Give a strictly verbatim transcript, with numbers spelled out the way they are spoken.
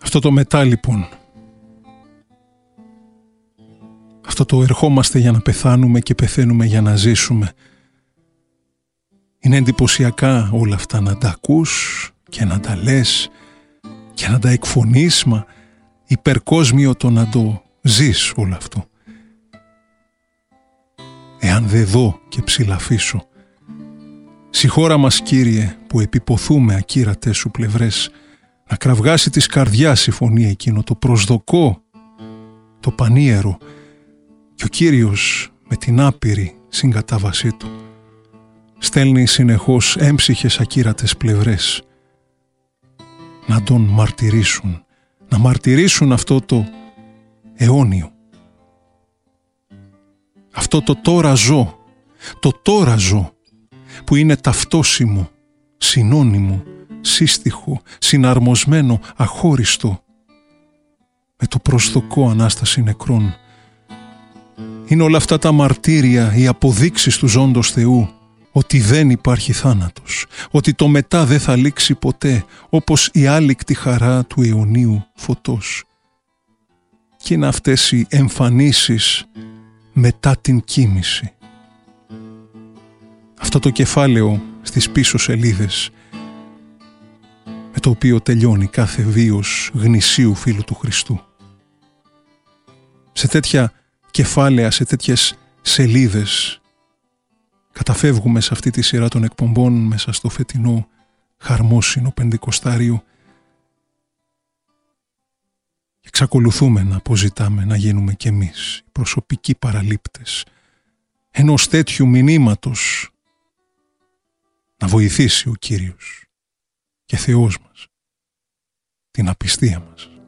Αυτό το μετά λοιπόν, αυτό το ερχόμαστε για να πεθάνουμε και πεθαίνουμε για να ζήσουμε, είναι εντυπωσιακά όλα αυτά να τα ακούς και να τα λες και να τα εκφωνείς, μα υπερκόσμιο το να το ζεις όλο αυτό. Εάν δεν δω και ψηλαφίσω, συγχώρα μας Κύριε που επιποθούμε ακύρατες σου πλευρές, να κραυγάσει της καρδιάς η φωνή εκείνο το προσδοκώ, το πανίερο, και ο Κύριος με την άπειρη συγκατάβασή του στέλνει συνεχώς έμψυχες ακύρατες πλευρές να τον μαρτυρήσουν, να μαρτυρήσουν αυτό το αιώνιο, αυτό το τώρα ζω, το τώρα ζω που είναι ταυτόσιμο, συνώνυμο, σύστιχο, συναρμοσμένο, αχώριστο με το προσδοκώ Ανάσταση νεκρών. Είναι όλα αυτά τα μαρτύρια, οι αποδείξεις του ζώντος Θεού ότι δεν υπάρχει θάνατος, ότι το μετά δεν θα λήξει ποτέ, όπως η άλικτη χαρά του αιωνίου φωτός. Και είναι αυτές οι εμφανίσεις μετά την κοίμηση. Αυτό το κεφάλαιο στις πίσω σελίδες με το οποίο τελειώνει κάθε βίος γνησίου φίλου του Χριστού. Σε τέτοια κεφάλαια, σε τέτοιες σελίδες καταφεύγουμε σε αυτή τη σειρά των εκπομπών μέσα στο φετινό χαρμόσυνο Πεντηκοστάριο και εξακολουθούμε να αποζητάμε να γίνουμε κι εμείς οι προσωπικοί παραλήπτες ενός τέτοιου μηνύματος, να βοηθήσει ο Κύριος και Θεός μας την απιστία μας.